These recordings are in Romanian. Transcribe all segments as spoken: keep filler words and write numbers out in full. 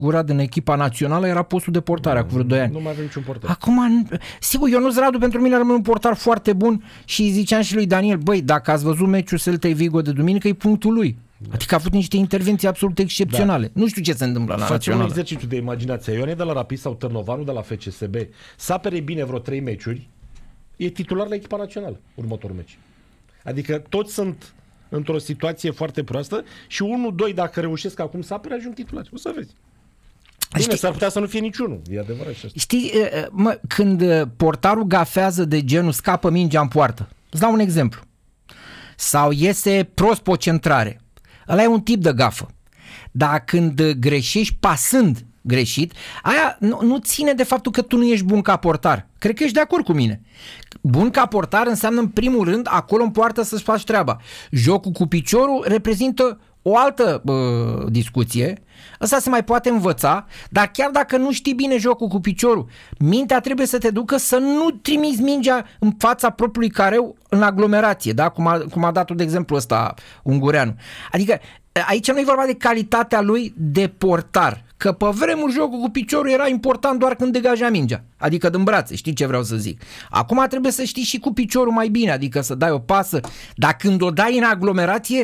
asigurat în echipa națională era postul de portare acum vreo doi ani. Nu mai avem niciun portar. Acum, sigur, Ionuț Radu pentru mine rămâne un portar foarte bun și ziceam și lui Daniel, băi, dacă ați văzut meciul Celta Vigo de duminică, e punctul lui. Da. Adică a avut niște intervenții absolut excepționale. Da. Nu știu ce se întâmplă la Facem națională. un exercițiu de imaginație. Ioane de la Rapid sau Târnovanu de la F C S B să apere bine vreo trei meciuri, e titular la echipa națională următorul meci. Adică toți sunt într-o situație foarte proastă și unul, doi, dacă reușesc acum să apere, ajung titulari. O să vezi. Bine, știi, s-ar putea să nu fie niciunul. E adevărat și asta. Știi, mă, când portarul gafează de genul scapă mingea în poartă, îți dau un exemplu. Sau iese prost pe o centrare. Ăla e un tip de gafă. Dar când greșești pasând greșit, aia nu, nu ține de faptul că tu nu ești bun ca portar. Cred că ești de acord cu mine. Bun ca portar înseamnă în primul rând acolo în poartă să-ți faci treaba. Jocul cu piciorul reprezintă o altă uh, discuție. Asta se mai poate învăța, dar chiar dacă nu știi bine jocul cu piciorul, mintea trebuie să te ducă să nu trimiți mingea în fața propriului careu în aglomerație, da? Cum a, cum a dat-o de exemplu ăsta ungureanu. Adică aici nu e vorba de calitatea lui de portar, că pe vremuri jocul cu piciorul era important doar când degaja mingea, adică din brațe, știi ce vreau să zic. Acum trebuie să știi și cu piciorul mai bine, adică să dai o pasă, dar când o dai în aglomerație,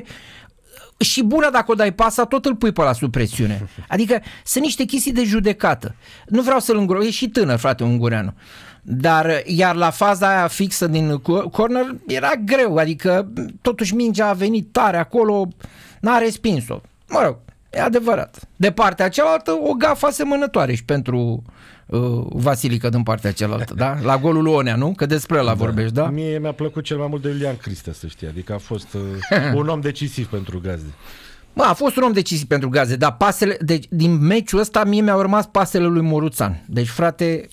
și bună dacă o dai pasa, tot îl pui pe la sub presiune. Adică sunt niște chestii de judecată. Nu vreau să-l îngro... E și tânăr, frate, ungureanu. Dar iar la faza aia fixă din corner era greu. Adică totuși mingea a venit tare acolo, n-a respins-o. Mă rog, e adevărat. De partea cealaltă, o gafă asemănătoare și pentru uh, Vasilică din partea cealaltă, da? La golul lui Onea, nu? Că despre ăla da. vorbești, da? Mie mi-a plăcut cel mai mult de Iulian Cristea, să știi. Adică a fost uh, un om decisiv pentru Gazde. Mă, a fost un om decisiv pentru Gazde, dar pasele, deci, din meciul ăsta mie mi-au rămas pasele lui Moruțan. Deci, frate...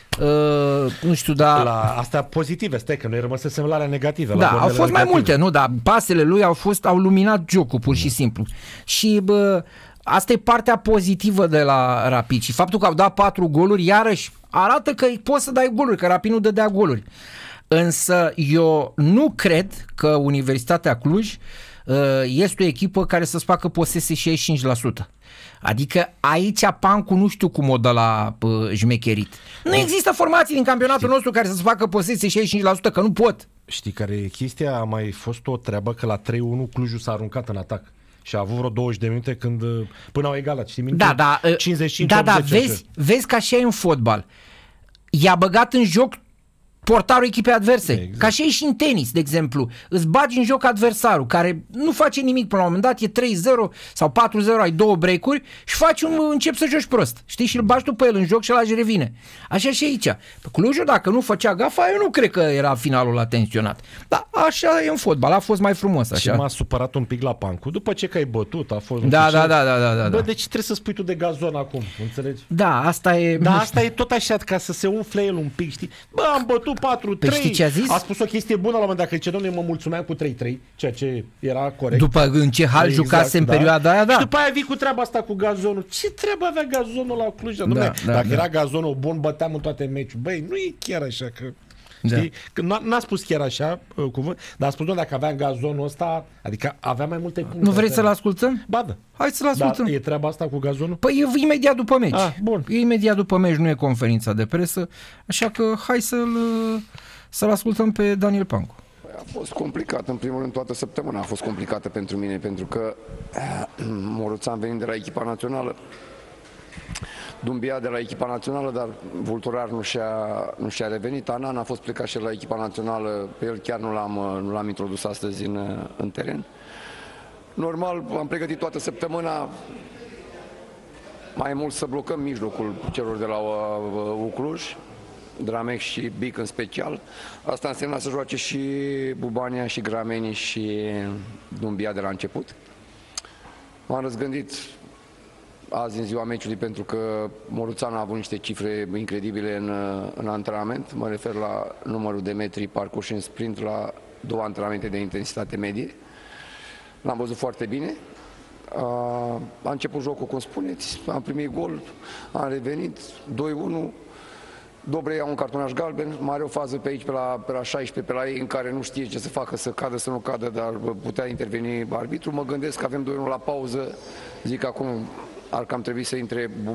Uh, nu știu, dar... La astea pozitive, stai că noi rămăsesem la alea negative. Da, la au fost negative. mai multe, nu, dar pasele lui au fost, au luminat jocul pur și simplu. Și bă, asta e partea pozitivă de la Rapid și faptul că au dat patru goluri, iarăși arată că poți să dai goluri, că Rapid nu dădea goluri. Însă eu nu cred că Universitatea Cluj uh, este o echipă care să-ți facă posese șaizeci și cinci la sută. Adică aici Pancu nu știu cum o dă la uh, jmecherit. Nu există formații din campionatul Știi. nostru care să-ți facă posesie șaizeci și cinci la sută, că nu pot. Știi care e chestia? A mai fost o treabă că la trei unu Clujul s-a aruncat în atac. Și a avut vreo douăzeci de minute când până au egalat. Știi? Da, da, cincizeci și cinci da, da, vezi, vezi că așa e în fotbal. I-a băgat în joc portarul echipei adverse. Exact. Ca și ei și în tenis, de exemplu. Îți bagi în joc adversarul, care nu face nimic până la un moment dat, e trei zero sau patru zero, ai două break-uri și faci un, încep să joci prost. Știi? Și îl bagi tu pe el în joc și ăla își revine. Așa și aici. Pe Clujul, dacă nu făcea gafa, eu nu cred că era finalul la tensionat. Dar așa e în fotbal, a fost mai frumos. Așa. Și m-a supărat un pic la Pancu. După ce că ai bătut, a fost... Da, da, da, da, da, da. Bă, deci trebuie să spui tu de gazon acum, înțelegi? Da, asta e... Da, asta e tot așa, ca să se umfle el un pic, știi? Bă, am bătut patru trei. Păi știi ce a zis? A spus o chestie bună la un moment dat, că zice, domnule, mă mulțumeam cu trei trei, ceea ce era corect. După în ce hal exact, jucase în da. perioada aia, da. Și după aia vii cu treaba asta cu gazonul. Ce treabă avea gazonul la Cluj? Da, da, dacă da. era gazonul bun, băteam în toate meciurile. Băi, nu e chiar așa că... Știi? Da. N-a spus chiar așa uh, cuvânt, dar a spus, doamne, dacă aveam gazonul ăsta, adică avea mai multe puncte. Nu vrei să-l ascultăm? Ba da. Hai să-l ascultăm. Da, e treaba asta cu gazonul? Păi e imediat după meci. Ah, bun. E imediat după meci, nu e conferința de presă, așa că hai să-l, să-l ascultăm pe Daniel Pancu. A fost complicat, în primul rând toată săptămâna a fost complicată pentru mine, pentru că Moruțan venind de la echipa națională, Dumbia de la echipa națională, dar Vulturar nu și-a, nu și-a revenit. Anan a fost plecat și la echipa națională, pe el chiar nu l-am, nu l-am introdus astăzi în, în teren. Normal, am pregătit toată săptămâna mai mult să blocăm mijlocul celor de la Ucluj, Dramex și Bic în special. Asta însemna să joace și Bubania și Grameni și Dumbia de la început. M-am răzgândit azi în ziua meciului pentru că Moruțan a avut niște cifre incredibile în, în antrenament. Mă refer la numărul de metri parcurși în sprint la două antrenamente de intensitate medie. L-am văzut foarte bine. A început jocul, cum spuneți, am primit gol, am revenit doi unu. Dobre ia un cartonaș galben, mai are o fază pe aici, pe la, pe la șaisprezece, pe la ei, în care nu știe ce să facă, să cadă, să nu cadă, dar putea interveni arbitru. Mă gândesc că avem doi unu la pauză, zic acum ar cam trebui să intre